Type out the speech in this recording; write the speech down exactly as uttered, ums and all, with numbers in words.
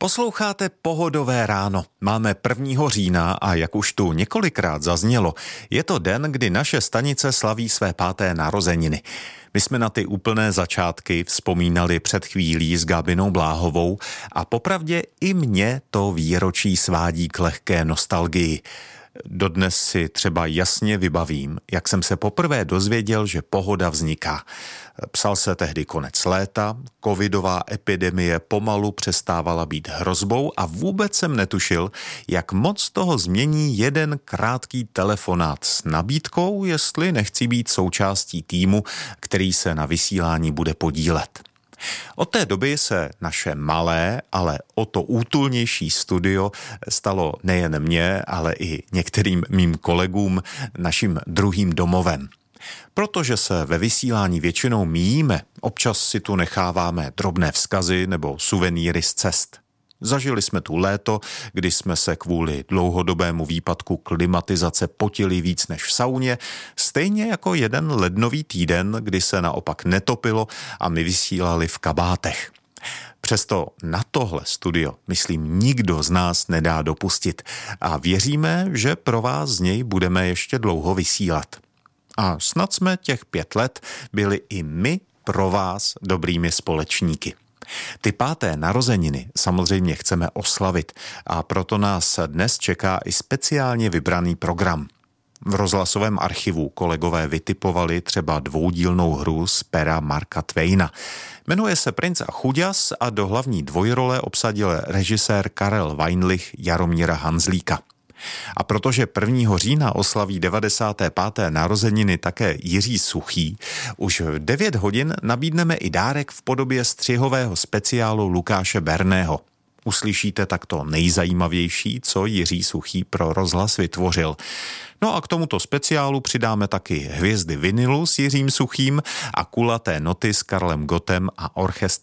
Posloucháte Pohodové ráno. Máme prvního října a jak už tu několikrát zaznělo, je to den, kdy naše stanice slaví své páté narozeniny. My jsme na ty úplné začátky vzpomínali před chvílí s Gábinou Bláhovou a popravdě i mě to výročí svádí k lehké nostalgii. Dodnes si třeba jasně vybavím, jak jsem se poprvé dozvěděl, že Pohoda vzniká. Psal se tehdy konec léta, covidová epidemie pomalu přestávala být hrozbou a vůbec jsem netušil, jak moc toho změní jeden krátký telefonát s nabídkou, jestli nechci být součástí týmu, který se na vysílání bude podílet. Od té doby se naše malé, ale o to útulnější studio stalo nejen mně, ale i některým mým kolegům naším druhým domovem. Protože se ve vysílání většinou míjíme, občas si tu necháváme drobné vzkazy nebo suvenýry z cest. Zažili jsme tu léto, kdy jsme se kvůli dlouhodobému výpadku klimatizace potili víc než v sauně, stejně jako jeden lednový týden, kdy se naopak netopilo a my vysílali v kabátech. Přesto na tohle studio, myslím, nikdo z nás nedá dopustit a věříme, že pro vás z něj budeme ještě dlouho vysílat. A snad jsme těch pět let byli i my pro vás dobrými společníky. Ty páté narozeniny samozřejmě chceme oslavit a proto nás dnes čeká i speciálně vybraný program. V rozhlasovém archivu kolegové vytipovali třeba dvoudílnou hru z pera Marka Twaina. Jmenuje se Princ a chuďas a do hlavní dvojrole obsadil režisér Karel Weinlich Jaromíra Hanzlíka. A protože prvního října oslaví devadesáté páté narozeniny také Jiří Suchý, už v devět hodin nabídneme i dárek v podobě střihového speciálu Lukáše Berného. Uslyšíte tak to nejzajímavější, co Jiří Suchý pro rozhlas vytvořil. No a k tomuto speciálu přidáme taky hvězdy vinilu s Jiřím Suchým a kulaté noty s Karlem Gottem a orchestrem